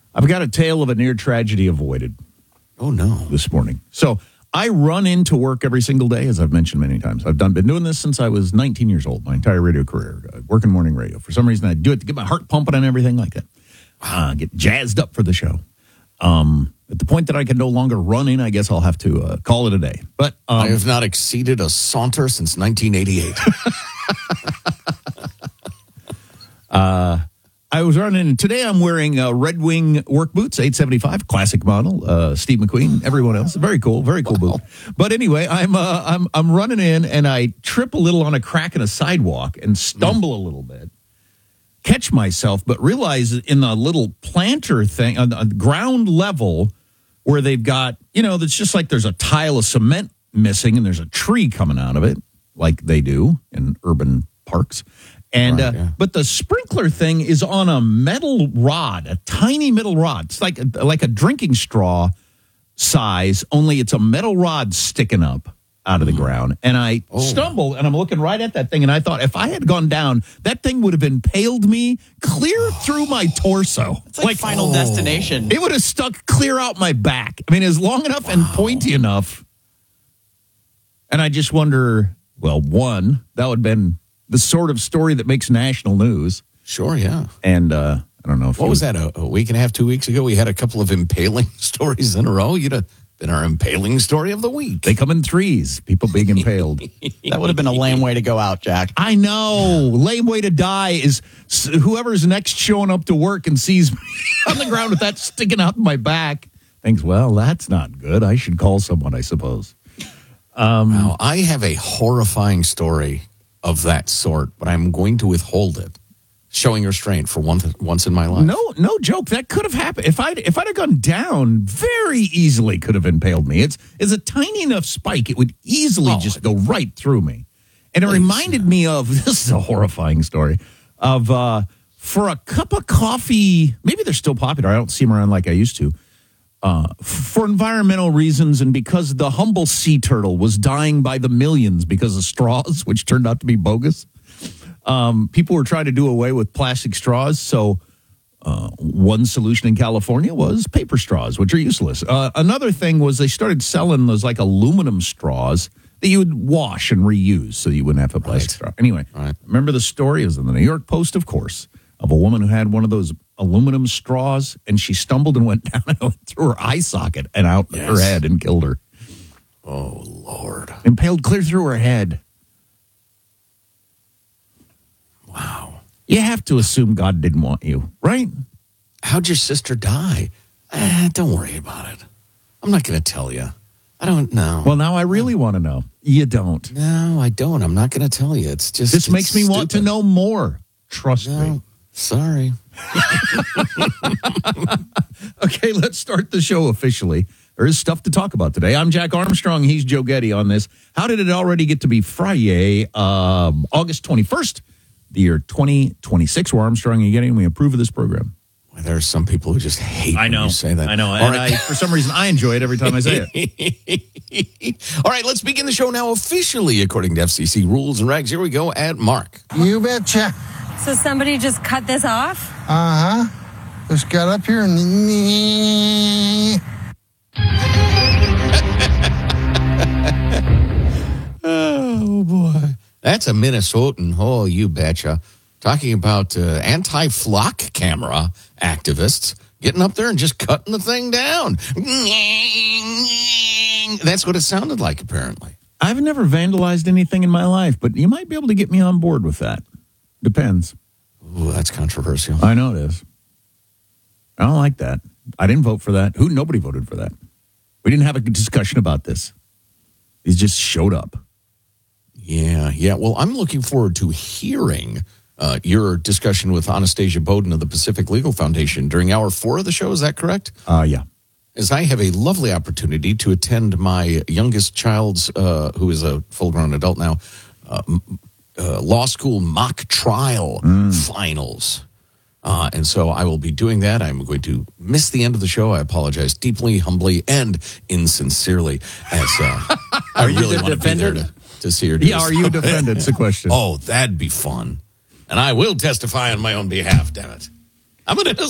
I've got a tale of a near tragedy avoided. Oh, no. This morning. So I run into work every single day, as I've mentioned many times. I've been doing this since I was 19 years old, my entire radio career, working morning radio. For some reason, I do it to get my heart pumping and everything like that. Get jazzed up for the show. At the point that I can no longer run in, I guess I'll have to call it a day. But I have not exceeded a saunter since 1988. I was running, and today I'm wearing Red Wing work boots, 875, classic model. Steve McQueen, everyone else, very cool boot. But anyway, I'm running in, and I trip a little on a crack in a sidewalk and stumble a little bit, catch myself, but realize in a little planter thing on the ground level where they've got, that's just like there's a tile of cement missing and there's a tree coming out of it, like they do in urban parks. And but the sprinkler thing is on a metal rod, a tiny metal rod. It's like a drinking straw size, only it's a metal rod sticking up out of the ground. And I stumbled, and I'm looking right at that thing, and I thought if I had gone down, that thing would have impaled me clear through my torso. It's like Final Destination. It would have stuck clear out my back. I mean, it's long enough and pointy enough. And I just wonder, well, one, that would have been the sort of story that makes national news. Sure, yeah. And I don't know if what was that, a week and a half, 2 weeks ago? We had a couple of impaling stories in a row. You'd have been our impaling story of the week. They come in threes, people being impaled. That would have been a lame way to go out, Jack. I know. Lame way to die is whoever's next showing up to work and sees me on the ground with that sticking out my back thinks, well, that's not good. I should call someone, I suppose. Now, I have a horrifying story of that sort, but I'm going to withhold it. Showing restraint for once in my life. No joke. That could have happened. If I'd have gone down, very easily could have impaled me. It's a tiny enough spike. It would easily just go right through me. And it reminded me of, this is a horrifying story, of for a cup of coffee, maybe they're still popular. I don't see them around like I used to. For environmental reasons and because the humble sea turtle was dying by the millions because of straws, which turned out to be bogus. People were trying to do away with plastic straws, so one solution in California was paper straws, which are useless. Another thing was they started selling those like aluminum straws that you would wash and reuse so you wouldn't have a plastic straw. Anyway, remember the story? It was in the New York Post, of course, of a woman who had one of those aluminum straws, and she stumbled and went down and went through her eye socket and out her head and killed her. Oh, Lord. Impaled clear through her head. Wow. You have to assume God didn't want you, right? How'd your sister die? Don't worry about it. I'm not going to tell you. I don't know. Well, now I really want to know. You don't. No, I don't. I'm not going to tell you. It's just... This makes me want to know more. Trust me. Sorry. Okay, let's start the show officially. There is stuff to talk about today. I'm Jack Armstrong. He's Joe Getty on this. How did it already get to be Friday, August 21st, the year 2026? We're Armstrong and Getty, and we approve of this program. Well, there are some people who just hate when you say that. I know. And for some reason, I enjoy it every time I say it. All right, let's begin the show now officially according to FCC rules and regs. Here we go at Mark. You betcha. So somebody just cut this off? Uh-huh. Just got up here and... Oh, boy. That's a Minnesotan. Oh, you betcha. Talking about anti-flock camera activists getting up there and just cutting the thing down. That's what it sounded like, apparently. I've never vandalized anything in my life, but you might be able to get me on board with that. Depends. Ooh, that's controversial. I know it is. I don't like that. I didn't vote for that. Nobody voted for that. We didn't have a discussion about this. These just showed up. Yeah. Well, I'm looking forward to hearing your discussion with Anastasia Bowden of the Pacific Legal Foundation during hour 4 of the show. Is that correct? Yeah. As I have a lovely opportunity to attend my youngest child's, who is a full-grown adult now, law school mock trial finals. And so I will be doing that. I'm going to miss the end of the show. I apologize deeply, humbly, and insincerely. As I really want to be there to see her do are you a defendant? It's a question. Oh, that'd be fun. And I will testify on my own behalf, damn it. I'm going to